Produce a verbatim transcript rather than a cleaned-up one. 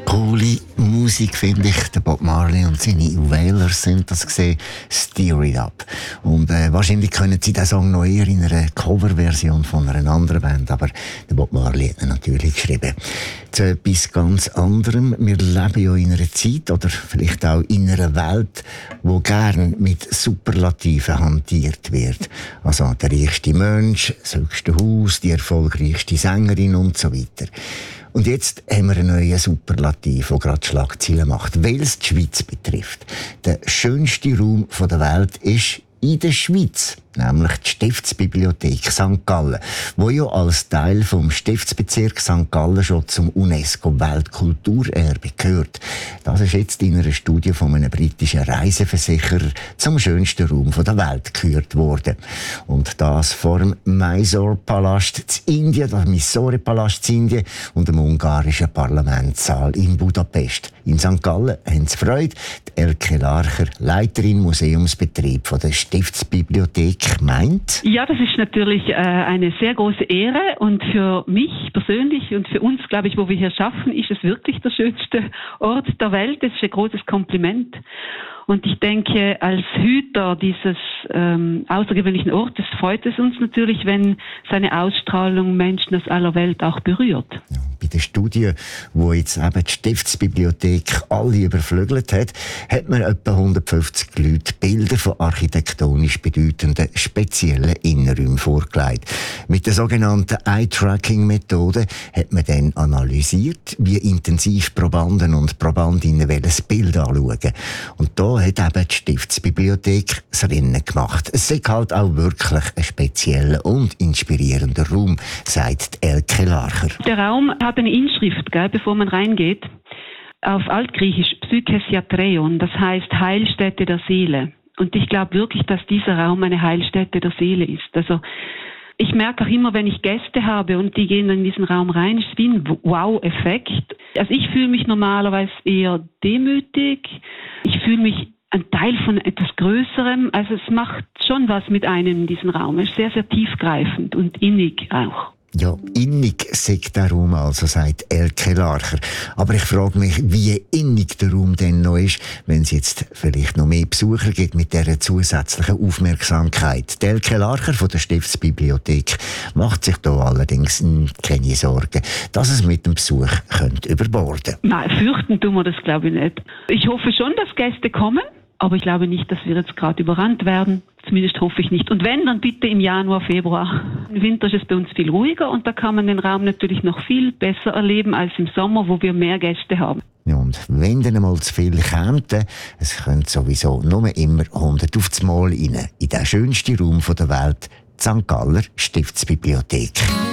coole Musik, finde ich. Der Bob Marley und seine Wailers sind das gesehen. Stir It Up. Und äh, wahrscheinlich können Sie den Song noch eher in einer Coverversion von einer anderen Band, aber der Bob Marley hat ihn natürlich geschrieben. Zu etwas ganz anderem. Wir leben ja in einer Zeit oder vielleicht auch in einer Welt, wo gern mit Superlativen hantiert wird. Also der reichste Mensch, das höchste Haus, die erfolgreichste Sängerin und so weiter. Und jetzt haben wir einen neuen Superlativ, der gerade Schlagzeilen macht, weil es die Schweiz betrifft. Der schönste Raum der Welt ist in der Schweiz, nämlich die Stiftsbibliothek Sankt Gallen, wo ja als Teil vom Stiftsbezirk Sankt Gallen schon zum UNESCO-Weltkulturerbe gehört. Das ist jetzt in einer Studie von einem britischen Reiseversicherer zum schönsten Raum der Welt gekürt worden. Und das vor dem Mysore-Palast in Indien, das Mysore-Palast in Indien und dem ungarischen Parlamentssaal in Budapest. In Sankt Gallen haben sie Freude. Die Elke Larcher, Leiterin Museumsbetrieb von der Stiftsbibliothek, meint: Ja, das ist natürlich äh, eine sehr große Ehre und für mich persönlich und für uns, glaube ich, wo wir hier schaffen, ist es wirklich der schönste Ort der Welt. Das ist ein großes Kompliment. Und ich denke, als Hüter dieses ähm, außergewöhnlichen Ortes freut es uns natürlich, wenn seine Ausstrahlung Menschen aus aller Welt auch berührt. Ja, bei der Studie, wo jetzt eben die Stiftsbibliothek alle überflügelt hat, hat man etwa hundertfünfzig Leute Bilder von architektonisch bedeutenden speziellen Innenräumen vorgelegt. Mit der sogenannten Eye-Tracking-Methode hat man dann analysiert, wie intensiv Probanden und Probandinnen das Bild anschauen. Und da hat eben die Stiftsbibliothek das Rennen gemacht. Es ist halt auch wirklich ein spezieller und inspirierender Raum, sagt Elke Larcher. Der Raum hat eine Inschrift, gell, bevor man reingeht, auf Altgriechisch Psychesiatreion, das heißt Heilstätte der Seele. Und ich glaube wirklich, dass dieser Raum eine Heilstätte der Seele ist. Also ich merke auch immer, wenn ich Gäste habe und die gehen in diesen Raum rein, ist es wie ein Wow-Effekt. Also ich fühle mich normalerweise eher demütig. Ich fühle mich ein Teil von etwas Größerem. Also es macht schon was mit einem in diesem Raum. Es ist sehr, sehr tiefgreifend und innig auch. Ja, innig sagt der Raum also, sagt Elke Larcher. Aber ich frage mich, wie innig der Raum denn noch ist, wenn es jetzt vielleicht noch mehr Besucher gibt mit dieser zusätzlichen Aufmerksamkeit. Die Elke Larcher von der Stiftsbibliothek macht sich da allerdings keine Sorgen, dass es mit dem Besuch könnte überborden. Nein, fürchten tun wir das, glaube ich, nicht. Ich hoffe schon, dass Gäste kommen. Aber ich glaube nicht, dass wir jetzt gerade überrannt werden. Zumindest hoffe ich nicht. Und wenn, dann bitte im Januar, Februar. Im Winter ist es bei uns viel ruhiger und da kann man den Raum natürlich noch viel besser erleben als im Sommer, wo wir mehr Gäste haben. Ja, und wenn dann mal zu viel käme, es könnte sowieso nur immer hundert auf das Mal rein. In den schönsten Raum der Welt, die Sankt Galler Stiftsbibliothek.